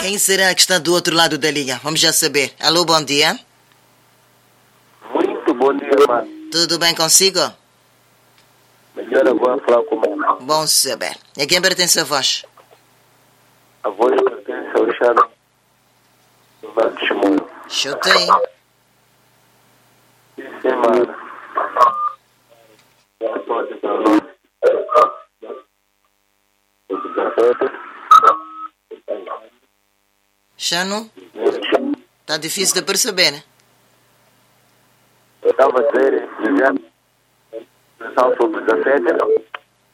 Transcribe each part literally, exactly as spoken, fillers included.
Quem será que está do outro lado da linha? Vamos já saber. Alô, bom dia. Muito bom dia, mano. Tudo bem consigo? Melhor agora falar com o Bom saber. A quem pertence a voz? A voz pertence ao Xano do Lado de Chimoio. Chutei. Sim, mano. Pode dar nome. Xano? Tá difícil de perceber, né? Eu estava a dizer, dizendo, pensar sobre dezassete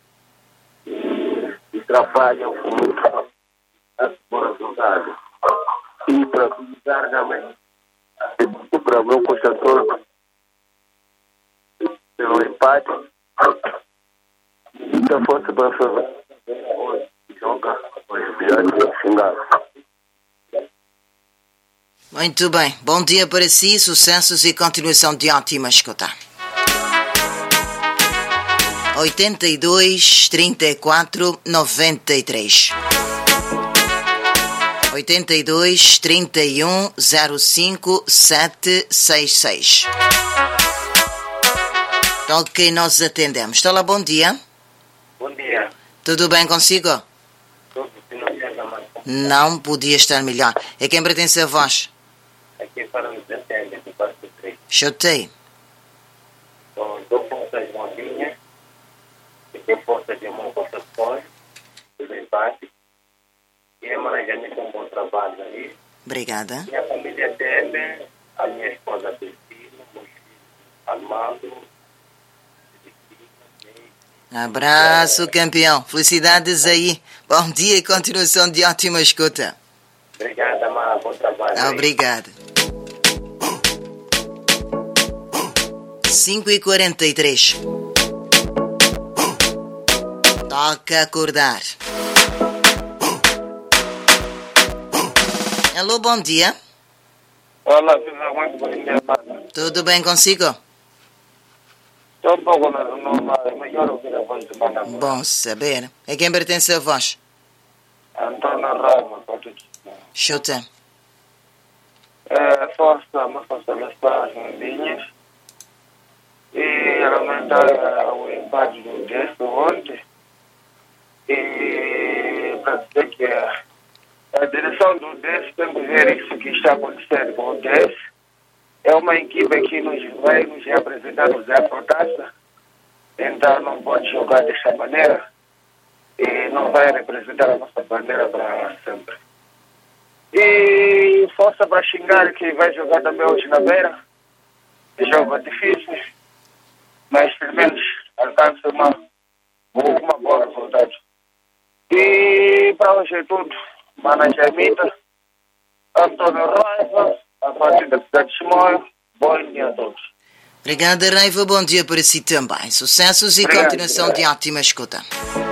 e, e trabalham com muito bom resultado. E para começar também, para o meu consultor, pelo empate, muita força para fazer. Hoje joga, hoje viagem, xingado. Muito bem. Bom dia para si, sucessos e continuação de ótima escuta. oitenta e dois, trinta e quatro, noventa e três. oitenta e dois, trinta e um, zero cinco, sete seis seis. Toque e nós atendemos. Estou lá, bom dia. Bom dia. Tudo bem consigo? Tudo financeiro, Não podia estar melhor. É quem pertence a voz? aqui para os dezessete do quarto três. Chutei. São duas forças mãozinhas, e tem força de mão, força fora, do empate. E a Marajani tem um bom trabalho aí. Obrigada. E a família dele, a minha esposa Cristina, meu filho Armando. Abraço, campeão. Felicidades aí. Bom dia e continuação de ótima escuta. Obrigada, Mara. Bom trabalho. Obrigado. cinco e quarenta e três. Toca acordar. Alô, bom dia. Olá, Viva, muito bom dia, Mara. Tudo bem consigo? Estou um pouco normal, é melhor ouvir a voz de Mara. Bom saber. É quem pertence a voz? Antônio Rama, para todos. Chuta. É, força, uma força das paras linhas. E lamentar o empate do Desto ontem. E para dizer que a, a direção do Desto tem que ver isso que está acontecendo com o Desto. É uma equipe que nos vai nos representar no Zé Protasta. Então não pode jogar desta maneira. E não vai representar a nossa bandeira para sempre. E força para xingar que vai jogar também hoje na beira. Jogo difícil, mas pelo menos alcança uma, uma boa resultado. E para hoje é tudo. Mana Jaimita, Antônio Raiva, a partir da cidade de Chimoio. Bom dia a todos. Obrigada, Raiva. Bom dia para si também. Sucessos e Obrigado, continuação obrigado. de ótima escuta.